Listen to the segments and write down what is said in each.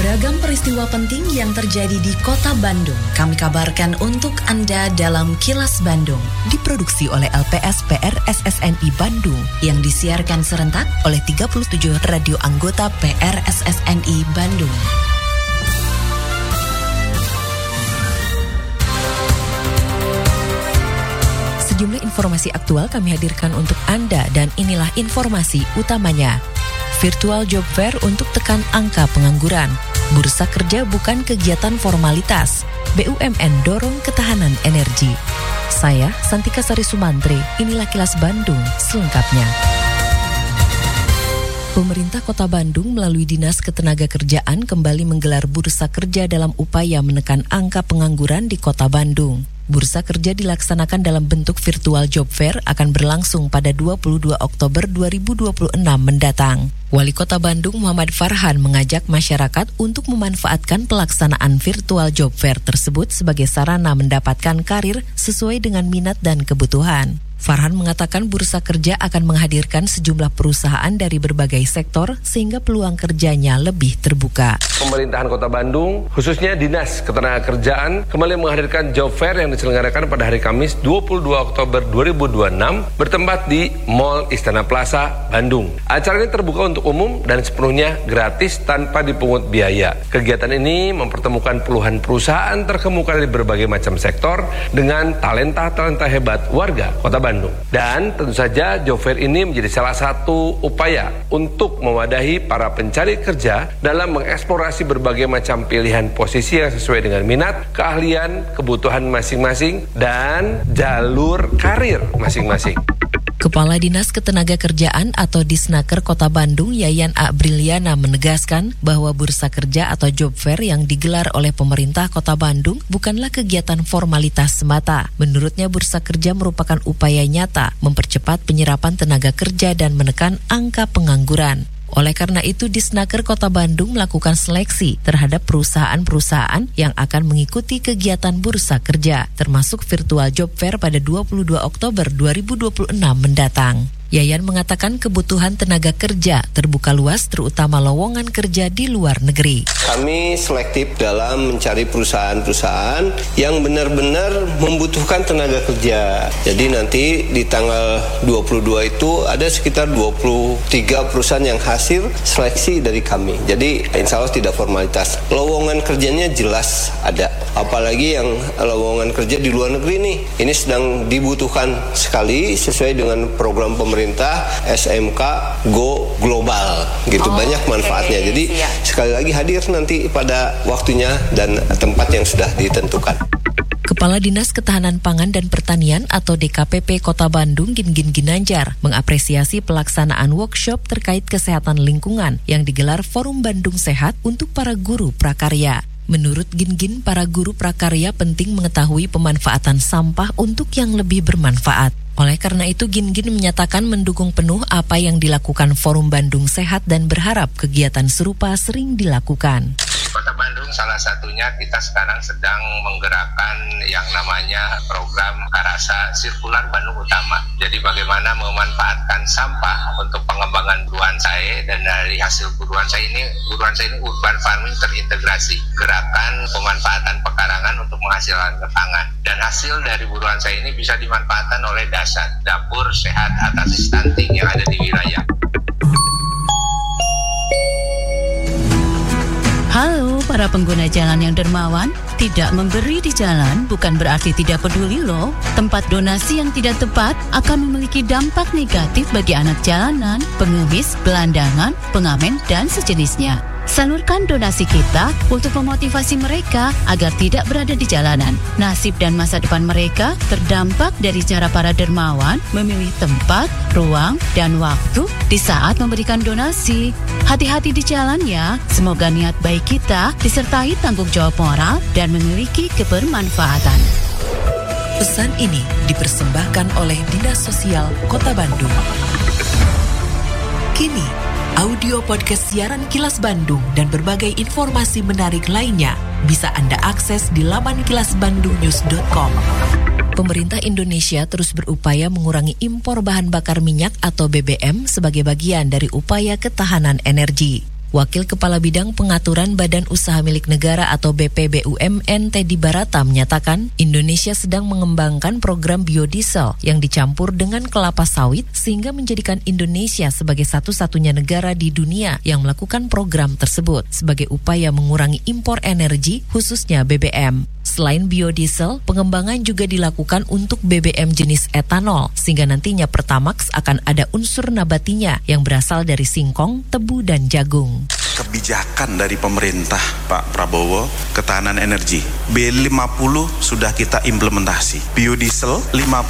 Beragam peristiwa penting yang terjadi di Kota Bandung kami kabarkan untuk Anda dalam Kilas Bandung. Diproduksi oleh LPS PR SSNI Bandung yang disiarkan serentak oleh 37 radio anggota PR SSNI Bandung. Sejumlah informasi aktual kami hadirkan untuk Anda dan inilah informasi utamanya. Virtual Job Fair untuk tekan angka pengangguran. Bursa kerja bukan kegiatan formalitas. BUMN dorong ketahanan energi. Saya, Santika Sari Sumantri, inilah Kilas Bandung selengkapnya. Pemerintah Kota Bandung melalui Dinas Ketenagakerjaan kembali menggelar bursa kerja dalam upaya menekan angka pengangguran di Kota Bandung. Bursa kerja dilaksanakan dalam bentuk virtual job fair akan berlangsung pada 22 Oktober 2026 mendatang. Wali Kota Bandung Muhammad Farhan mengajak masyarakat untuk memanfaatkan pelaksanaan virtual job fair tersebut sebagai sarana mendapatkan karir sesuai dengan minat dan kebutuhan. Farhan mengatakan bursa kerja akan menghadirkan sejumlah perusahaan dari berbagai sektor sehingga peluang kerjanya lebih terbuka. Pemerintahan Kota Bandung, khususnya Dinas Ketenagakerjaan, kembali menghadirkan job fair yang diselenggarakan pada hari Kamis 22 Oktober 2026 bertempat di Mall Istana Plaza, Bandung. Acara ini terbuka untuk umum dan sepenuhnya gratis tanpa dipungut biaya. Kegiatan ini mempertemukan puluhan perusahaan terkemuka dari berbagai macam sektor dengan talenta-talenta hebat warga Kota Bandung. Dan tentu saja job fair ini menjadi salah satu upaya untuk mewadahi para pencari kerja dalam mengeksplorasi berbagai macam pilihan posisi yang sesuai dengan minat, keahlian, kebutuhan masing-masing, dan jalur karir masing-masing. Kepala Dinas Ketenagakerjaan atau Disnaker Kota Bandung Yayan A. Briliana menegaskan bahwa bursa kerja atau job fair yang digelar oleh pemerintah Kota Bandung bukanlah kegiatan formalitas semata. Menurutnya bursa kerja merupakan upaya nyata mempercepat penyerapan tenaga kerja dan menekan angka pengangguran. Oleh karena itu, Disnaker Kota Bandung melakukan seleksi terhadap perusahaan-perusahaan yang akan mengikuti kegiatan bursa kerja, termasuk virtual job fair pada 22 Oktober 2026 mendatang. Yayan mengatakan kebutuhan tenaga kerja terbuka luas terutama lowongan kerja di luar negeri. Kami selektif dalam mencari perusahaan-perusahaan yang benar-benar membutuhkan tenaga kerja. Jadi nanti di tanggal 22 itu ada sekitar 23 perusahaan yang hasil seleksi dari kami. Jadi insya Allah tidak formalitas. Lowongan kerjanya jelas ada. Apalagi yang lowongan kerja di luar negeri nih. Ini sedang dibutuhkan sekali sesuai dengan program pemerintah SMK Go Global gitu. Banyak manfaatnya. Jadi sekali lagi hadir nanti pada waktunya dan tempat yang sudah ditentukan. Kepala Dinas Ketahanan Pangan dan Pertanian atau DKPP Kota Bandung Gingin Ginanjar mengapresiasi pelaksanaan workshop terkait kesehatan lingkungan yang digelar Forum Bandung Sehat untuk para guru prakarya. Menurut Gingin, para guru prakarya penting mengetahui pemanfaatan sampah untuk yang lebih bermanfaat. Oleh karena itu, Gingin menyatakan mendukung penuh apa yang dilakukan Forum Bandung Sehat dan berharap kegiatan serupa sering dilakukan. Kota Bandung salah satunya kita sekarang sedang menggerakkan yang namanya program Karasa Sirkular Bandung Utama. Jadi bagaimana memanfaatkan sampah untuk pengembangan Buruansai, dan dari hasil Buruansai ini urban farming terintegrasi. Gerakan pemanfaatan pekarangan untuk menghasilkan pangan. Dan hasil dari Buruansai ini bisa dimanfaatkan oleh DASAT, Dapur Sehat Atasi Stunting yang ada di wilayah. Halo para pengguna jalan yang dermawan, tidak memberi di jalan bukan berarti tidak peduli loh. Tempat donasi yang tidak tepat akan memiliki dampak negatif bagi anak jalanan, pengemis, gelandangan, pengamen, dan sejenisnya. Salurkan donasi kita untuk memotivasi mereka agar tidak berada di jalanan. Nasib dan masa depan mereka terdampak dari cara para dermawan memilih tempat, ruang, dan waktu di saat memberikan donasi. Hati-hati di jalan ya, semoga niat baik kita disertai tanggung jawab moral dan memiliki kebermanfaatan. Pesan ini dipersembahkan oleh Dinas Sosial Kota Bandung. Kini, audio podcast siaran Kilas Bandung dan berbagai informasi menarik lainnya bisa Anda akses di laman kilasbandungnews.com. Pemerintah Indonesia terus berupaya mengurangi impor bahan bakar minyak atau BBM sebagai bagian dari upaya ketahanan energi. Wakil Kepala Bidang Pengaturan Badan Usaha Milik Negara atau BPBUMN Teddy Barata menyatakan Indonesia sedang mengembangkan program biodiesel yang dicampur dengan kelapa sawit sehingga menjadikan Indonesia sebagai satu-satunya negara di dunia yang melakukan program tersebut sebagai upaya mengurangi impor energi khususnya BBM. Selain biodiesel, pengembangan juga dilakukan untuk BBM jenis etanol, sehingga nantinya Pertamax akan ada unsur nabatinya yang berasal dari singkong, tebu, dan jagung. Kebijakan dari pemerintah Pak Prabowo, ketahanan energi, B50 sudah kita implementasi. Biodiesel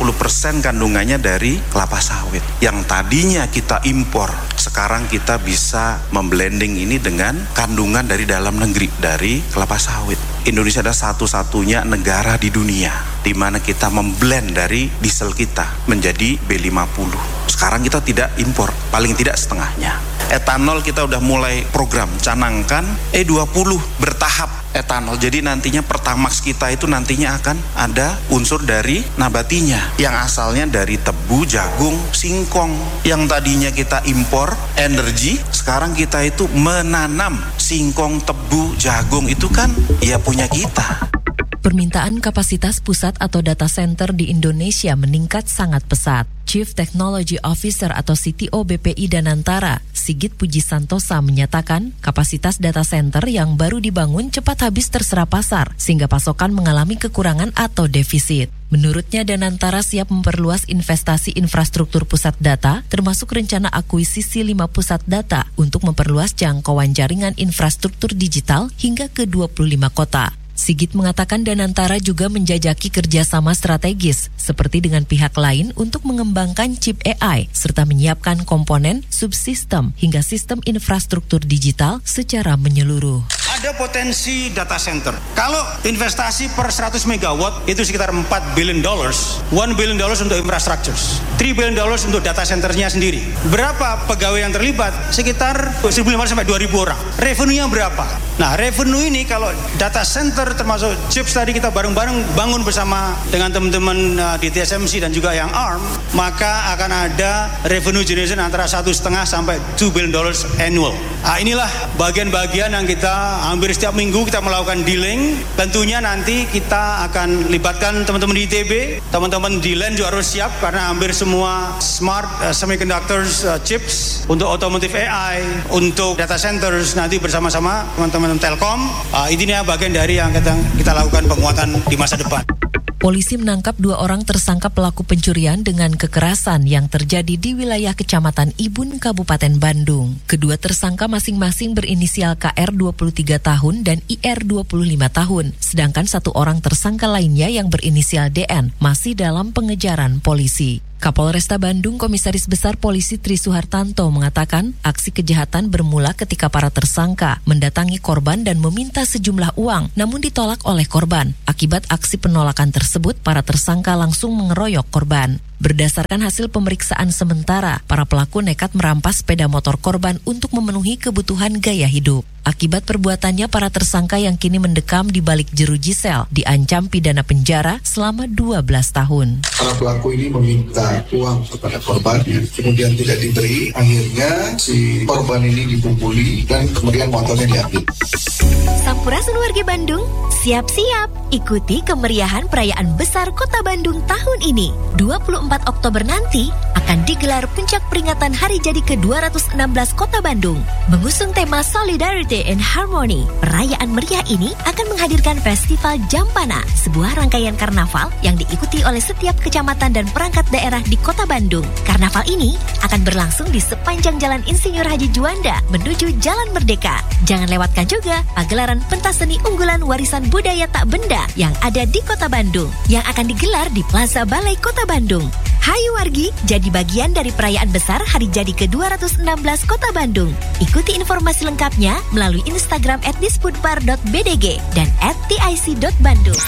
50% kandungannya dari kelapa sawit. Yang tadinya kita impor, sekarang kita bisa memblending ini dengan kandungan dari dalam negeri, dari kelapa sawit. Indonesia adalah satu-satunya negara di dunia di mana kita memblend dari diesel kita menjadi B50. Sekarang kita tidak impor, paling tidak setengahnya. Etanol kita udah mulai program canangkan E20 bertahap etanol. Jadi nantinya Pertamax kita itu nantinya akan ada unsur dari nabatinya yang asalnya dari tebu, jagung, singkong. Yang tadinya kita impor energi, sekarang kita itu menanam singkong, tebu, jagung itu kan ya punya kita. Permintaan kapasitas pusat atau data center di Indonesia meningkat sangat pesat. Chief Technology Officer atau CTO BPI Danantara, Sigit Puji Santosa menyatakan kapasitas data center yang baru dibangun cepat habis terserap pasar sehingga pasokan mengalami kekurangan atau defisit. Menurutnya Danantara siap memperluas investasi infrastruktur pusat data termasuk rencana akuisisi 5 pusat data untuk memperluas jangkauan jaringan infrastruktur digital hingga ke 25 kota. Sigit mengatakan Danantara juga menjajaki kerjasama strategis seperti dengan pihak lain untuk mengembangkan chip AI serta menyiapkan komponen, subsistem hingga sistem infrastruktur digital secara menyeluruh. Ada potensi data center. Kalau investasi per 100 megawatt itu sekitar $4 billion. $1 billion untuk infrastructure, $3 billion untuk data centernya sendiri. Berapa pegawai yang terlibat? Sekitar 1.500 sampai 2.000 orang. Revenue-nya berapa? Nah, revenue ini kalau data center termasuk chips tadi kita bareng-bareng bangun bersama dengan teman-teman di TSMC dan juga yang ARM, maka akan ada revenue generation antara 1,5 sampai $2 billion annual. Nah, inilah bagian-bagian yang kita hampir setiap minggu kita melakukan dealing. Tentunya nanti kita akan libatkan teman-teman di ITB, teman-teman di LAN juga harus siap karena hampir semua smart semiconductors chips untuk automotive AI, untuk data centers nanti bersama-sama teman-teman Telkom. Ini bagian dari yang kita lakukan penguatan di masa depan. Polisi menangkap 2 orang tersangka pelaku pencurian dengan kekerasan yang terjadi di wilayah Kecamatan Ibun, Kabupaten Bandung. Kedua tersangka masing-masing berinisial KR 23 tahun dan IR 25 tahun. Sedangkan 1 orang tersangka lainnya yang berinisial DN masih dalam pengejaran polisi. Kapolresta Bandung Komisaris Besar Polisi Tri Suhartanto mengatakan aksi kejahatan bermula ketika para tersangka mendatangi korban dan meminta sejumlah uang namun ditolak oleh korban. Akibat aksi penolakan tersebut, para tersangka langsung mengeroyok korban. Berdasarkan hasil pemeriksaan sementara, para pelaku nekat merampas sepeda motor korban untuk memenuhi kebutuhan gaya hidup. Akibat perbuatannya, para tersangka yang kini mendekam di balik jeruji sel diancam pidana penjara selama 12 tahun. Para pelaku ini meminta uang kepada korbannya, kemudian tidak diberi, akhirnya si korban ini dipukuli dan kemudian motornya diambil. Sampurasun warga Bandung, siap-siap ikuti kemeriahan perayaan besar Kota Bandung tahun ini. 24 Oktober nanti akan digelar puncak peringatan hari jadi ke-216 Kota Bandung. Mengusung tema Solidarity and Harmony, perayaan meriah ini akan menghadirkan Festival Jampana, sebuah rangkaian karnaval yang diikuti oleh setiap kecamatan dan perangkat daerah di Kota Bandung. Karnaval ini akan berlangsung di sepanjang Jalan Insinyur Haji Juanda menuju Jalan Merdeka. Jangan lewatkan juga pagelaran pentas seni unggulan warisan budaya tak benda yang ada di Kota Bandung yang akan digelar di Plaza Balai Kota Bandung. Hayu wargi, jadi bagian dari perayaan besar hari jadi ke-216 Kota Bandung. Ikuti informasi lengkapnya melalui Instagram @disputbar.bdg dan @tic.bandung.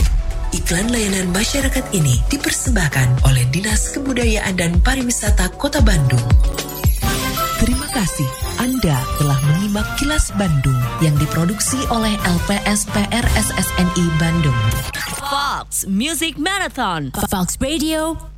Iklan layanan masyarakat ini dipersembahkan oleh Dinas Kebudayaan dan Pariwisata Kota Bandung. Terima kasih Anda telah menyimak Kilas Bandung yang diproduksi oleh LPSPR SSNI Bandung. Fox Music Marathon, Fox Radio